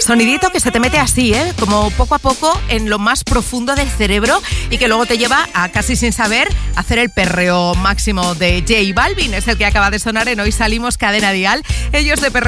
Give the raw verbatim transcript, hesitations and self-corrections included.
Sonidito que se te mete así, ¿eh? Como poco a poco en lo más profundo del cerebro y que luego te lleva a, casi sin saber, hacer el perreo máximo de J Balvin. Es el que acaba de sonar en Hoy Salimos, Cadena Dial. Ellos de perreo